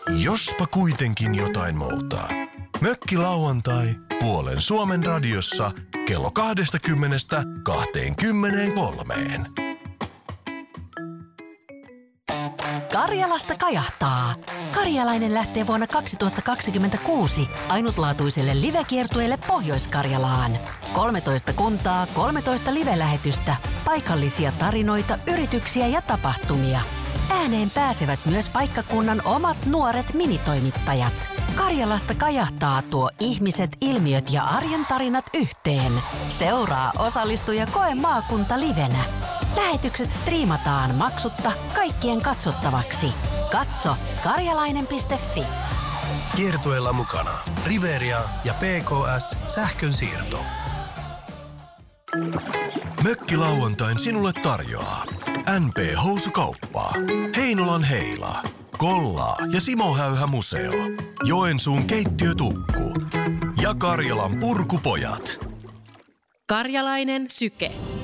Jospa kuitenkin jotain muuta. Mökkilauantai puolen Suomen radiossa kello 20:23. Karjalasta kajahtaa. Karjalainen lähtee vuonna 2026 ainutlaatuiselle livekiertueelle Pohjois-Karjalaan. 13 kuntaa, 13 live-lähetystä, paikallisia tarinoita, yrityksiä ja tapahtumia. Ääneen pääsevät myös paikkakunnan omat nuoret minitoimittajat. Karjalasta kajahtaa tuo ihmiset, ilmiöt ja arjen tarinat yhteen. Seuraa, osallistu ja koe maakunta livenä. Lähetykset striimataan maksutta kaikkien katsottavaksi. Katso karjalainen.fi. Kiertueella mukana Riveria ja PKS Sähkönsiirto. Mökkilauantain sinulle tarjoaa NP-housukauppa, Heinolan Heila, Kollaa ja Simo Häyhä Museo, Joensuun keittiötukku ja Karjalan Purkupojat. Karjalainen syke.